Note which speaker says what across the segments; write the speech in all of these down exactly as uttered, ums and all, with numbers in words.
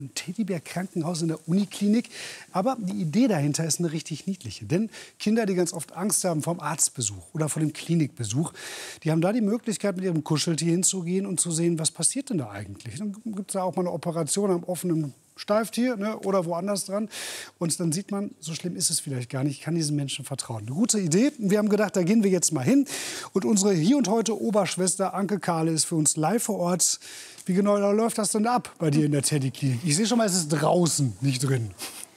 Speaker 1: Ein Teddybär-Krankenhaus in der Uniklinik. Aber die Idee dahinter ist eine richtig niedliche. Denn Kinder, die ganz oft Angst haben vom Arztbesuch oder vor dem Klinikbesuch, die haben da die Möglichkeit, mit ihrem Kuscheltier hinzugehen und zu sehen, was passiert denn da eigentlich. Dann gibt es da auch mal eine Operation am offenen Steiftier, ne, oder woanders dran. Und dann sieht man, so schlimm ist es vielleicht gar nicht. Ich kann diesen Menschen vertrauen. Eine gute Idee. Wir haben gedacht, da gehen wir jetzt mal hin. Und unsere hier und heute Oberschwester Anke Kahle ist für uns live vor Ort. Wie genau läuft das denn ab bei dir in der Teddyklinik? Ich sehe schon mal, es ist draußen, nicht drin.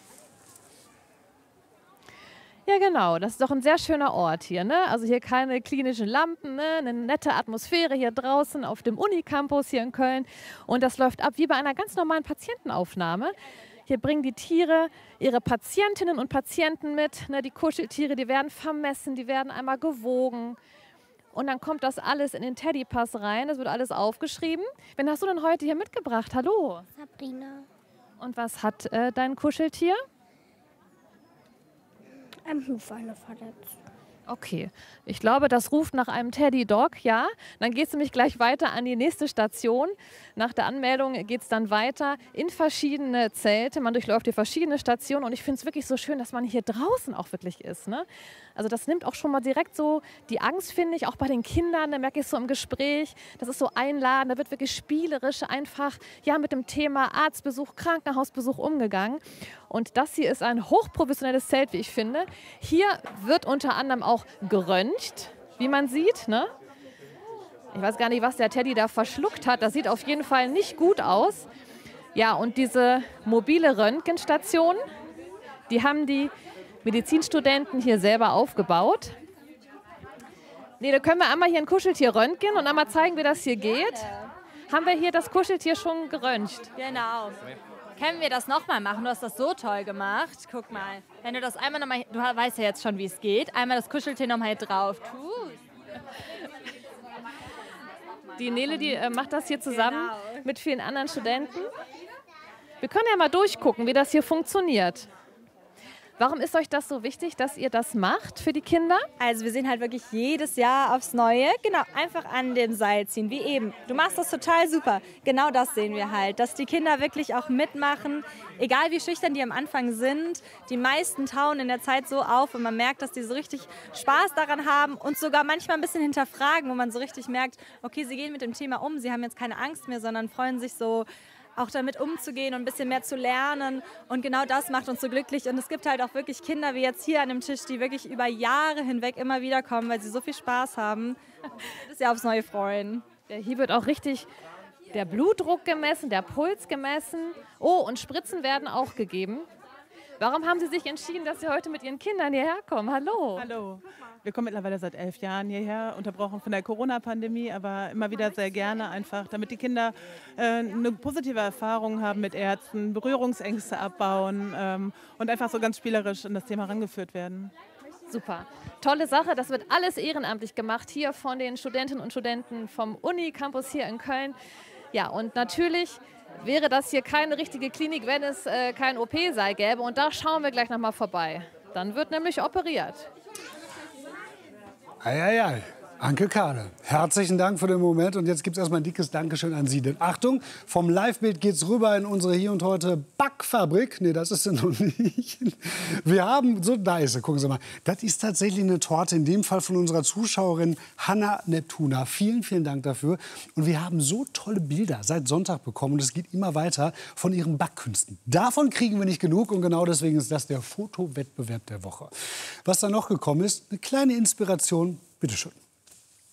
Speaker 2: Ja, genau. Das ist doch ein sehr schöner Ort hier, ne? Also hier keine klinischen Lampen, ne? Eine nette Atmosphäre hier draußen auf dem Unicampus hier in Köln. Und das läuft ab wie bei einer ganz normalen Patientenaufnahme. Hier bringen die Tiere ihre Patientinnen und Patienten mit. Ne? Die Kuscheltiere, die werden vermessen, die werden einmal gewogen. Und dann kommt das alles in den Teddypass rein. Das wird alles aufgeschrieben. Wen hast du denn heute hier mitgebracht? Hallo.
Speaker 3: Sabrina.
Speaker 2: Und was hat äh, dein Kuscheltier?
Speaker 3: Am Hufeile verletzt.
Speaker 2: Okay, ich glaube, das ruft nach einem Teddy Dog, ja. Dann geht es nämlich gleich weiter an die nächste Station. Nach der Anmeldung geht es dann weiter in verschiedene Zelte. Man durchläuft hier verschiedene Stationen und ich finde es wirklich so schön, dass man hier draußen auch wirklich ist, ne? Also das nimmt auch schon mal direkt so die Angst, finde ich, auch bei den Kindern. Da merke ich so im Gespräch, das ist so einladend, da wird wirklich spielerisch einfach ja, mit dem Thema Arztbesuch, Krankenhausbesuch umgegangen. Und das hier ist ein hochprofessionelles Zelt, wie ich finde. Hier wird unter anderem auch geröntgt, wie man sieht, ne? Ich weiß gar nicht, was der Teddy da verschluckt hat. Das sieht auf jeden Fall nicht gut aus. Ja, und diese mobile Röntgenstation, die haben die Medizinstudenten hier selber aufgebaut. Nee, da können wir einmal hier ein Kuscheltier röntgen und einmal zeigen, wie das hier geht. Haben wir hier das Kuscheltier schon geröntgt?
Speaker 4: Genau. Können wir das nochmal machen? Du hast das so toll gemacht. Guck mal. Wenn du das einmal nochmal, du weißt ja jetzt schon, wie es geht. Einmal das Kuscheltier nochmal hier drauf tust.
Speaker 2: Die Nele, die äh, macht das hier zusammen
Speaker 4: Genau.
Speaker 2: mit vielen anderen Studenten. Wir können ja mal durchgucken, wie das hier funktioniert. Warum ist euch das so wichtig, dass ihr das macht für die Kinder?
Speaker 4: Also wir sehen halt wirklich jedes Jahr aufs Neue, genau, einfach an dem Seil ziehen, wie eben. Du machst das total super. Genau das sehen wir halt, dass die Kinder wirklich auch mitmachen, egal wie schüchtern die am Anfang sind. Die meisten tauen in der Zeit so auf und man merkt, dass die so richtig Spaß daran haben und sogar manchmal ein bisschen hinterfragen, wo man so richtig merkt, okay, sie gehen mit dem Thema um, sie haben jetzt keine Angst mehr, sondern freuen sich so, auch damit umzugehen und ein bisschen mehr zu lernen. Und genau das macht uns so glücklich. Und es gibt halt auch wirklich Kinder wie jetzt hier an dem Tisch, die wirklich über Jahre hinweg immer wieder kommen, weil sie so viel Spaß haben. Das ja aufs Neue freuen.
Speaker 2: Ja, hier wird auch richtig der Blutdruck gemessen, der Puls gemessen. Oh, und Spritzen werden auch gegeben. Warum haben Sie sich entschieden, dass Sie heute mit Ihren Kindern hierher kommen? Hallo.
Speaker 5: Hallo. Wir kommen mittlerweile seit elf Jahren hierher, unterbrochen von der Corona-Pandemie, aber immer wieder sehr gerne einfach, damit die Kinder äh, eine positive Erfahrung haben mit Ärzten, Berührungsängste abbauen ähm, und einfach so ganz spielerisch an das Thema herangeführt werden.
Speaker 2: Super. Tolle Sache. Das wird alles ehrenamtlich gemacht hier von den Studentinnen und Studenten vom Unicampus hier in Köln. Ja, und natürlich wäre das hier keine richtige Klinik, wenn es äh, kein O P-Saal gäbe. Und da schauen wir gleich noch mal vorbei. Dann wird nämlich operiert.
Speaker 1: Eieiei. Anke Kahle, herzlichen Dank für den Moment. Und jetzt gibt es erstmal ein dickes Dankeschön an Sie. Denn Achtung, vom Live-Bild geht es rüber in unsere hier und heute Backfabrik. Nee, das ist sie noch nicht. Wir haben, so da ist sie, gucken Sie mal. Das ist tatsächlich eine Torte, in dem Fall von unserer Zuschauerin Hanna Neptuna. Vielen, vielen Dank dafür. Und wir haben so tolle Bilder seit Sonntag bekommen. Und es geht immer weiter von ihren Backkünsten. Davon kriegen wir nicht genug. Und genau deswegen ist das der Fotowettbewerb der Woche. Was da noch gekommen ist, eine kleine Inspiration. Bitte schön.